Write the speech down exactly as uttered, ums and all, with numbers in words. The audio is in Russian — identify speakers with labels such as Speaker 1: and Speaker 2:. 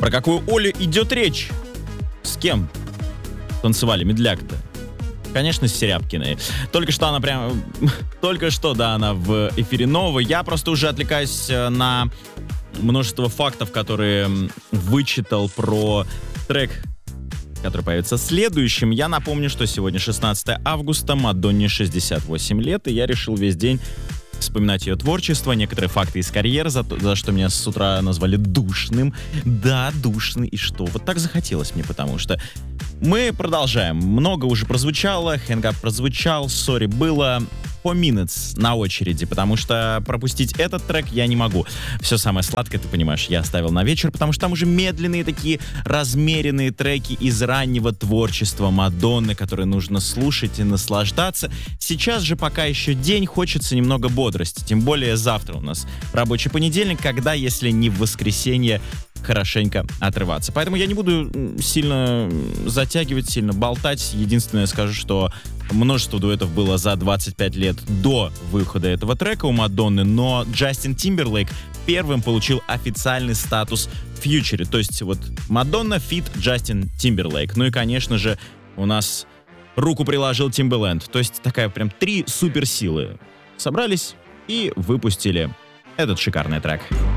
Speaker 1: Про какую Олю идет речь? С кем танцевали медляк-то? Конечно, с Серябкиной. Только что она прям... Только что, да, она в эфире нового. Я просто уже отвлекаюсь на множество фактов, которые вычитал про трек, который появится следующим. Я напомню, что сегодня шестнадцатое августа, Мадонне шестьдесят восемь лет, и я решил весь день вспоминать ее творчество, некоторые факты из карьеры, за, то, за что меня с утра назвали душным. Да, душный, и что? Вот так захотелось мне, потому что мы продолжаем. Много уже прозвучало, Hang Up прозвучал, Sorry было. Four Minutes на очереди, потому что пропустить этот трек я не могу. Все самое сладкое, ты понимаешь, я оставил на вечер, потому что там уже медленные такие размеренные треки из раннего творчества Мадонны, которые нужно слушать и наслаждаться. Сейчас же, пока еще день, хочется немного бодрости, тем более завтра у нас рабочий понедельник, когда, если не в воскресенье, хорошенько отрываться. Поэтому я не буду сильно затягивать, сильно болтать. Единственное, скажу, что множество дуэтов было за двадцать пять лет до выхода этого трека у Мадонны, но Джастин Тимберлейк первым получил официальный статус в фьючере. То есть вот Мадонна фит Джастин Тимберлейк. Ну и, конечно же, у нас руку приложил Timbaland. То есть такая прям три суперсилы собрались и выпустили этот шикарный трек.